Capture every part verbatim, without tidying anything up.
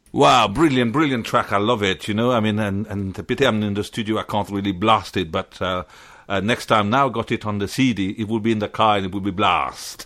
Wow, brilliant, brilliant track. I love it, you know. I mean, and, and the pity I'm in the studio, I can't really blast it, but uh, uh, next time, now got it on the C D, it will be in the car and it will be blast.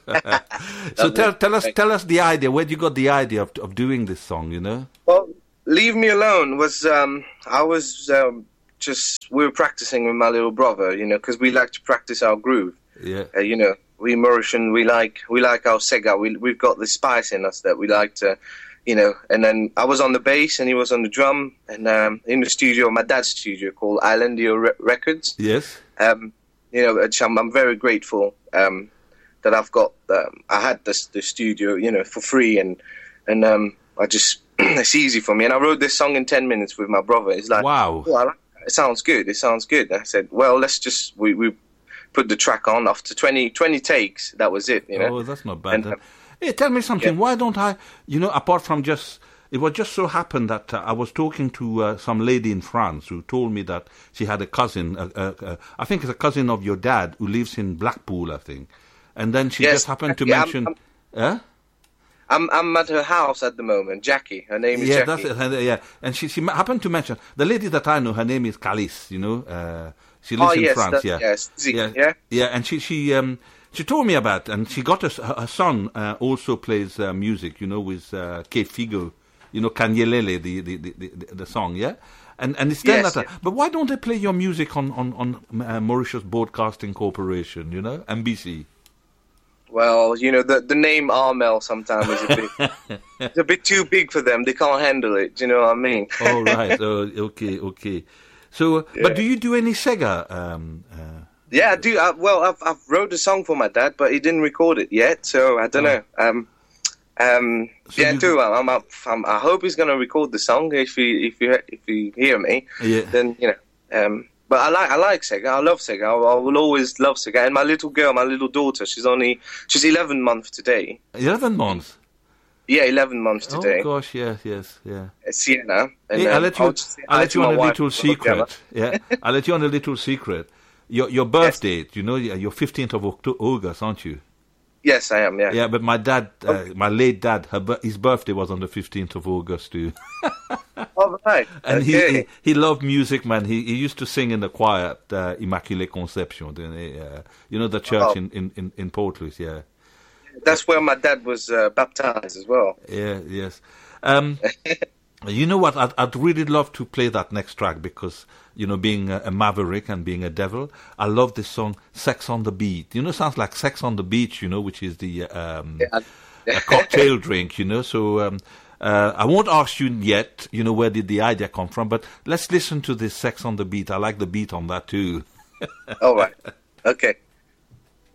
So tell, tell us tell us the idea. Where you got the idea of, of doing this song, you know? Well, Leave Me Alone was, um, I was um, just, we were practicing with my little brother, you know, because we like to practice our groove. Yeah. Uh, you know, we Mauritian, we like, we like our Sega. We, we've got the spice in us that we like to... You know, and then I was on the bass and he was on the drum, and um, in the studio, my dad's studio called Islandio Re- Records. Yes. Um, you know, I'm, I'm very grateful um, that I've got. Um, I had this the studio, you know, for free, and and um, I just it's easy for me. And I wrote this song in ten minutes with my brother. It's like, wow, oh, I like it. It sounds good. It sounds good. And I said, well, let's just we we put the track on after twenty, twenty takes. That was it. You know. Oh, that's not bad. And, uh, Hey, tell me something. Yeah. Why don't I, you know, apart from just, it was just so happened that uh, I was talking to uh, some lady in France who told me that she had a cousin, uh, uh, uh, I think it's a cousin of your dad, who lives in Blackpool, I think. And then she yes. just happened to yeah, mention... I'm, I'm, eh? I'm, I'm at her house at the moment, Jackie. Her name is yeah, Jackie. That's it. Her, yeah, and she, she happened to mention, the lady that I know, her name is Calice, you know. Uh, she lives oh, in yes, France, that, yeah. Yes, Z, yeah. Yeah, yeah, and she... she um, She told me about, and she got a, her son uh, also plays uh, music, you know, with uh, K Figo, you know, Kanyelele, the, the, the, the, the song, yeah? And and it's done yes, that. yeah. But why don't they play your music on, on, on uh, Mauritius Broadcasting Corporation, you know, M B C? Well, you know, the the name Armel sometimes is a bit, it's a bit too big for them. They can't handle it, do you know what I mean? Oh, right, oh, okay, okay. So, yeah. But do you do any Sega? Um, uh, Yeah, I do. I, well, I've I've wrote a song for my dad, but he didn't record it yet, so I don't oh. know. Um, um, so yeah, I do. I'm, I'm, I'm, I hope he's gonna record the song if he if you if you hear me. Yeah. Then you know. Um, but I like I like Sega. I love Sega. I, I will always love Sega. And my little girl, my little daughter, she's only she's eleven months today. Eleven months. Yeah, eleven months today. Oh gosh, yes, yes, yeah. It's Sienna. And, hey, um, I'll let you. I'll let you on a wife, little secret. Yeah, I'll let you on a little secret. Your your birth yes. date, you know, you're fifteenth of August, aren't you? Yes, I am. Yeah. Yeah, but my dad, uh, okay. my late dad, her, his birthday was on the fifteenth of August too. Oh right. And okay. he, he he loved music, man. He he used to sing in the choir at uh, Immaculée Conception, uh, you know, the church oh. in in in, in Portlaoise. Yeah. That's where my dad was uh, baptized as well. Yeah. Yes. Um, you know what? I'd, I'd really love to play that next track because, you know, being a, a maverick and being a devil, I love this song, Sex on the Beat. You know, it sounds like Sex on the Beach, you know, which is the um, yeah. a cocktail drink, you know. So um, uh, I won't ask you yet, you know, where did the idea come from, but let's listen to this Sex on the Beat. I like the beat on that too. All right. Okay.